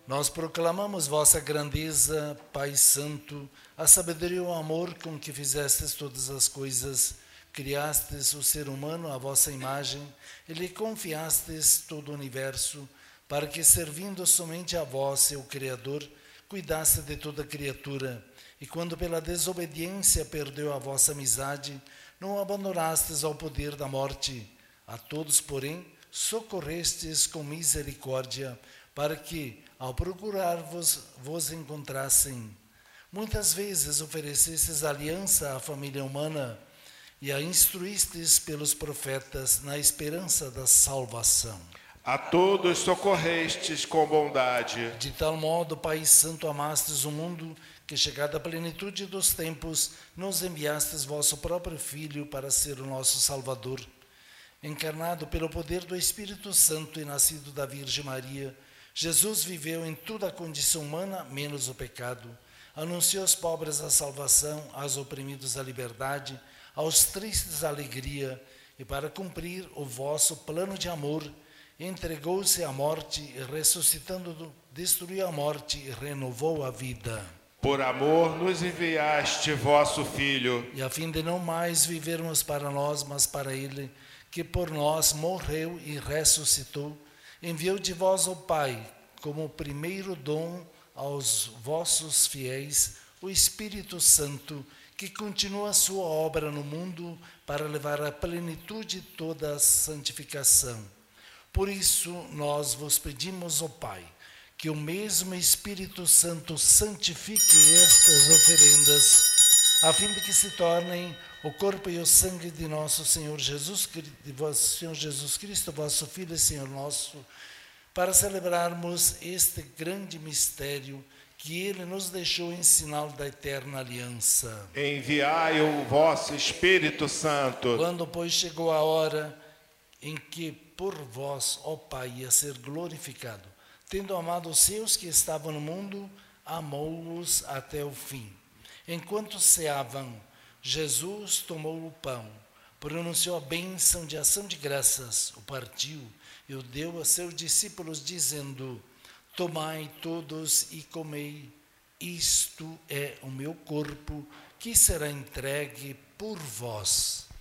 Nós proclamamos vossa grandeza, Pai Santo, a sabedoria e o amor com que fizestes todas as coisas, criastes o ser humano à vossa imagem e lhe confiastes todo o universo, para que, servindo somente a vós, seu Criador, cuidasse de toda criatura, e quando pela desobediência perdeu a vossa amizade, não o abandonastes ao poder da morte. A todos, porém, socorrestes com misericórdia, para que, ao procurar-vos, vos encontrassem. Muitas vezes oferecestes aliança à família humana e a instruístes pelos profetas na esperança da salvação. A todos socorrestes com bondade. De tal modo, Pai Santo, amastes o mundo, que, chegada a plenitude dos tempos, nos enviastes vosso próprio Filho para ser o nosso Salvador. Encarnado pelo poder do Espírito Santo e nascido da Virgem Maria, Jesus viveu em toda a condição humana, menos o pecado. Anunciou aos pobres a salvação, aos oprimidos a liberdade, aos tristes a alegria, e para cumprir o vosso plano de amor, entregou-se à morte e, ressuscitando, destruiu a morte e renovou a vida. Por amor nos enviaste vosso Filho. E a fim de não mais vivermos para nós, mas para Ele, que por nós morreu e ressuscitou, enviou de vós o Pai, como primeiro dom aos vossos fiéis, o Espírito Santo, que continua a sua obra no mundo para levar à plenitude toda a santificação. Por isso, nós vos pedimos, ó Pai, que o mesmo Espírito Santo santifique estas oferendas, a fim de que se tornem o corpo e o sangue de nosso Senhor Jesus Cristo, vosso Filho e Senhor nosso, para celebrarmos este grande mistério que Ele nos deixou em sinal da eterna aliança. Enviai o vosso Espírito Santo. Quando, pois, chegou a hora em que por vós, ó Pai, ia ser glorificado, tendo amado os seus que estavam no mundo, amou-os até o fim. Enquanto ceavam, Jesus tomou o pão, pronunciou a bênção de ação de graças, o partiu e o deu a seus discípulos, dizendo: tomai todos e comei, isto é o meu corpo, que será entregue por vós.